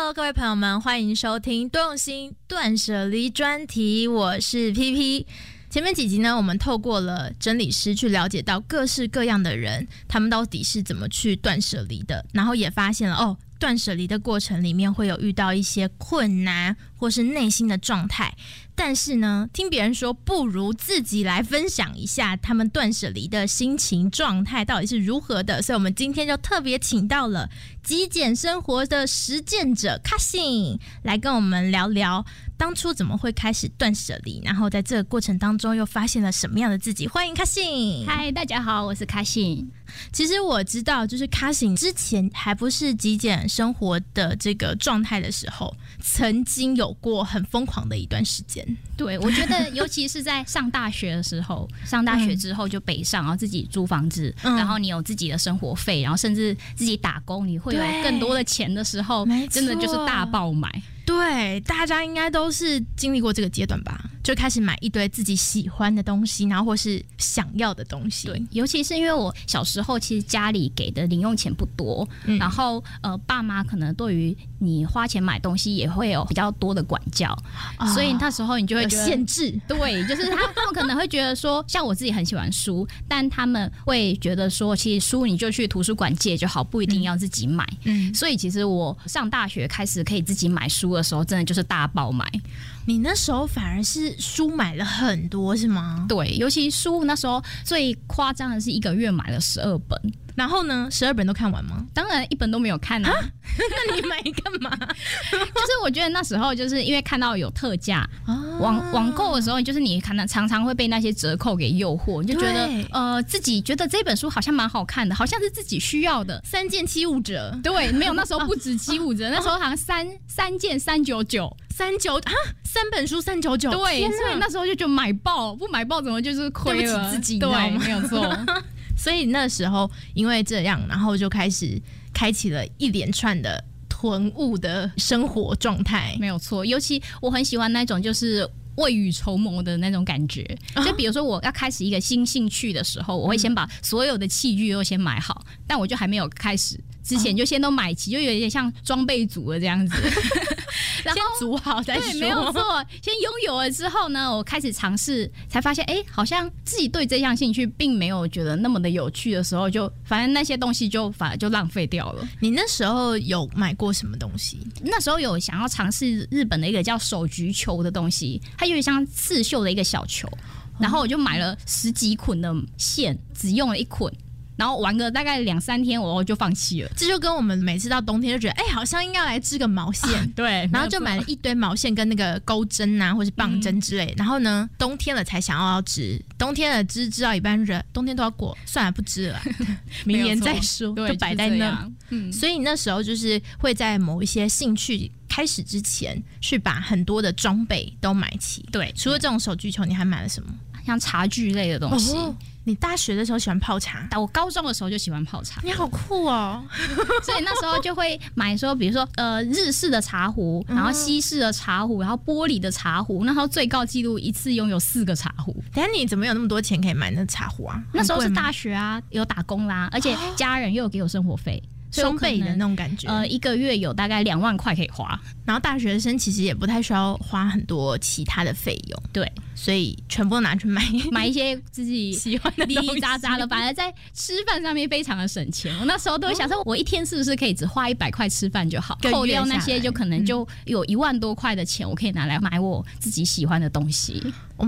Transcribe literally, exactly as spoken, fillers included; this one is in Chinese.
Hello， 各位朋友们，欢迎收听多用心断舍离专题，我是 P P。前面几集呢，我们透过了整理师去了解到各式各样的人，他们到底是怎么去断舍离的，然后也发现了哦，断舍离的过程里面会有遇到一些困难或是内心的状态，但是呢，听别人说不如自己来分享一下他们断舍离的心情状态到底是如何的，所以我们今天就特别请到了极简生活的实践者 Cassie 来跟我们聊聊当初怎么会开始断舍离，然后在这个过程当中又发现了什么样的自己。欢迎 Cassie。 嗨，大家好，我是 Cassie。 其实我知道，就是 Cassie 之前还不是极简生活的这个状态的时候，曾经有过很疯狂的一段时间。 对，我觉得尤其是在上大学的时候，上大学之后就北上，然后自己租房子，嗯、然后你有自己的生活费，然后甚至自己打工，你会有更多的钱的时候，真的就是大爆买。 对，大家应该都是经历过这个阶段吧，就开始买一堆自己喜欢的东西，然后或是想要的东西。 对，尤其是因为我小时候其实家里给的零用钱不多，嗯、然后呃，爸妈可能对于你花钱买东西也会有比较多的管教，哦、所以那时候你就会觉得限制。 对，就是他们可能会觉得说，像我自己很喜欢书，但他们会觉得说，其实书你就去图书馆借就好，不一定要自己买。嗯，所以其实我上大学开始可以自己买书的时候，真的就是大爆买。 你那时候反而是书买了很多是吗？ 对，尤其书那时候最夸张的是一个月买了十二本。 然后呢，十二本都看完吗？ 当然一本都没有看啊。 那你买干嘛？ 就是我觉得那时候就是因为看到有特价，啊、网网购的时候，就是你可能常常会被那些折扣给诱惑，你就觉得呃自己觉得这本书好像蛮好看的，好像是自己需要的， 三件七五折。 对，没有，那时候不止七五折，那时候好像三三件三九九。 三九啊，三本书三九九， 对，所以那时候就觉得买爆，不买爆怎么就是亏了， 对不起自己， 对，没有错。 所以那时候因为这样，然后就开始开启了一连串的囤物的生活状态， 没有错。尤其我很喜欢那种就是未雨绸缪的那种感觉，就比如说我要开始一个新兴趣的时候，我会先把所有的器具都先买好，但我就还没有开始之前就先都买齐，就有点像装备组的这样子。然后先组好再说， 对，没有错。先拥有了之后呢，我开始尝试，才发现，哎，好像自己对这项兴趣并没有觉得那么的有趣的时候，就反正那些东西就反而就浪费掉了。 你那时候有买过什么东西？ 那时候有想要尝试日本的一个叫手菊球的东西，它有点像刺绣的一个小球，然后我就买了十几捆的线，只用了一捆。然后玩个大概两三天，我就放弃了。 这就跟我们每次到冬天就觉得，哎、欸，好像应该来织个毛线，啊、 对， 然后就买了一堆毛线跟那个钩针啊，或是棒针之类。嗯、然后呢，冬天了才想要织，冬天了织织到一半，人冬天都要过，算了，不织了，明年再说，就摆在那。就是嗯、所以那时候就是会在某一些兴趣开始之前，去把很多的装备都买齐。对，除了这种手菊球，你还买了什么？ 像茶具类的东西。 哦，你大学的时候喜欢泡茶？ 我高中的时候就喜欢泡茶。 你好酷哦！ 所以那时候就会买说，比如说呃日式的茶壶，然后西式的茶壶，然后玻璃的茶壶。那时候最高纪录一次拥有四个茶壶。 等一下你怎么有那么多钱可以买那茶壶啊？ 那时候是大学啊，有打工啦，而且家人又有给我生活费。 双倍的那种感觉， 呃，一个月有大概两万块可以花。 然后大学生其实也不太需要花很多其他的费用， 对， 所以全部都拿去买买一些自己喜欢的零零杂杂的，反而在吃饭上面非常的省钱。我那时候都会想说，我一天是不是可以只花一百块吃饭就好，扣掉那些就可能就有一万多块的钱，我可以拿来买我自己喜欢的东西。